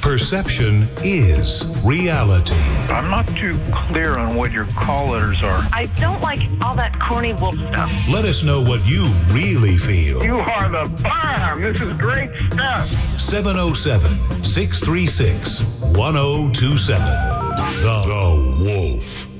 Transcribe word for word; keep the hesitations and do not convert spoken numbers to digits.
Perception is reality. I'm not too clear on what your call letters are. I don't like all that corny wolf stuff. Let us know what you really feel. You are the bomb. This is great stuff. seven oh seven, six three six, one oh two seven. The, the Wolf.